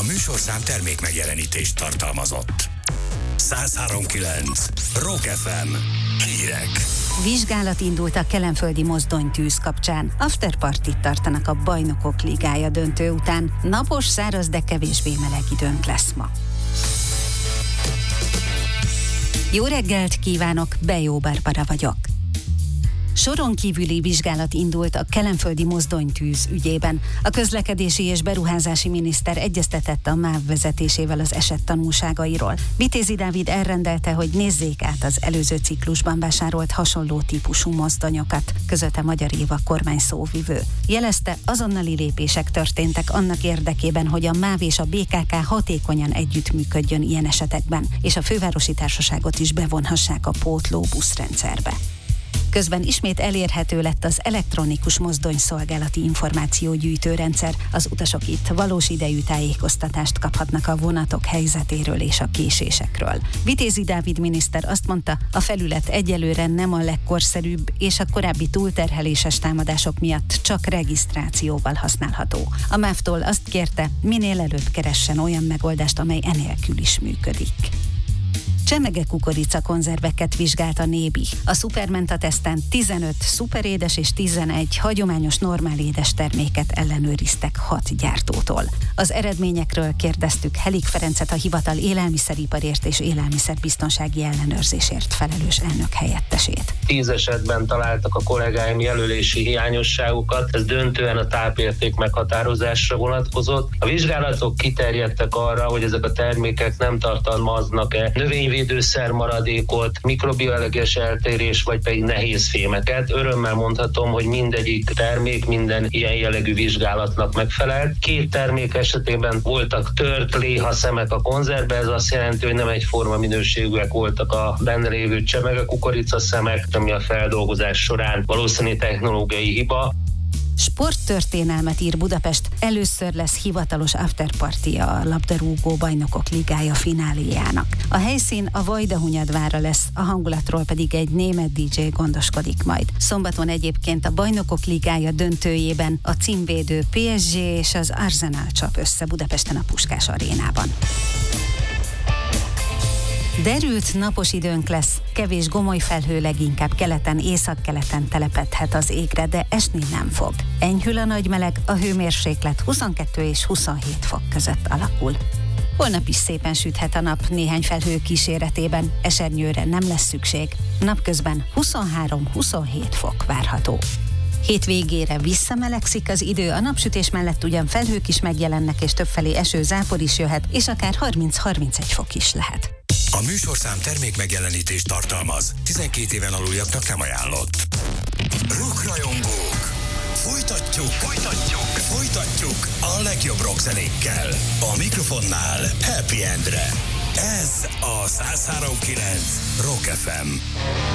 A műsorszám termék megjelenítést tartalmazott. 103.9 Rock FM. Hírek. Vizsgálat indult a kelenföldi mozdonytűz kapcsán. Afterpartit tartanak a Bajnokok Ligája döntő után. Napos, száraz, de kevésbé meleg időnk lesz ma. Jó reggelt kívánok, Bejó Barbara vagyok. Soron kívüli vizsgálat indult a kelenföldi mozdonytűz ügyében. A közlekedési és beruházási miniszter egyeztetett a MÁV vezetésével az eset tanulságairól. Vitézi Dávid elrendelte, hogy nézzék át az előző ciklusban vásárolt hasonló típusú mozdonyokat, közölte Magyar Éva kormány szóvivő. Jelezte, azonnali lépések történtek annak érdekében, hogy a MÁV és a BKK hatékonyan együttműködjön ilyen esetekben, és a fővárosi társaságot is bevonhassák a pótló buszrendszerbe. Közben ismét elérhető lett az elektronikus mozdonyszolgálati információgyűjtőrendszer. Az utasok itt valós idejű tájékoztatást kaphatnak a vonatok helyzetéről és a késésekről. Vitézi Dávid miniszter azt mondta, a felület egyelőre nem a legkorszerűbb, és a korábbi túlterheléses támadások miatt csak regisztrációval használható. A MÁV-tól azt kérte, minél előbb keressen olyan megoldást, amely enélkül is működik. Csemege kukorica konzerveket vizsgált a Nébi. A Supermenta teszten 15 szuperédes és 11 hagyományos normál édes terméket ellenőriztek 6 gyártótól. Az eredményekről kérdeztük Helik Ferencet, a hivatal élelmiszeriparért és élelmiszerbiztonsági ellenőrzésért felelős elnök helyettesét. 10 esetben találtak a kollégáim jelölési hiányosságokat, ez döntően a tápérték meghatározásra vonatkozott. A vizsgálatok kiterjedtek arra, hogy ezek a termékek nem tartalmaznak-e növényvédőszer maradékot, mikrobioeleges eltérés, vagy pedig nehéz fémeket. Örömmel mondhatom, hogy mindegyik termék minden ilyen jellegű vizsgálatnak megfelelt. 2 termék esetében voltak tört léhaszemek a konzervbe, ez azt jelenti, hogy nem egyforma minőségűek voltak a benne lévő csemege kukoricaszemek, ami a feldolgozás során valószínű technológiai hiba. Sporttörténelmet ír Budapest, először lesz hivatalos afterparty a labdarúgó Bajnokok Ligája fináléjának. A helyszín a Vajdahunyadvára lesz, a hangulatról pedig egy német DJ gondoskodik majd. Szombaton egyébként a Bajnokok Ligája döntőjében a címvédő PSG és az Arsenal csap össze Budapesten a Puskás Arénában. Derült, napos időnk lesz, kevés gomoly felhő, leginkább keleten, északkeleten telepedhet az égre, de esni nem fog. Enyhül a nagy meleg, a hőmérséklet 22 és 27 fok között alakul. Holnap is szépen süthet a nap néhány felhő kíséretében, esernyőre nem lesz szükség. Napközben 23-27 fok várható. Hét végére visszamelegszik az idő, a napsütés mellett ugyan felhők is megjelennek, és többfelé eső, zápor is jöhet, és akár 30-31 fok is lehet. A műsorszám termék megjelenítést tartalmaz. 12 éven aluliaknak nem ajánlott. Rockrajongók! Folytatjuk a legjobb rockzenékkel. A mikrofonnál Happy Endre. Ez a 103.9 Rock FM.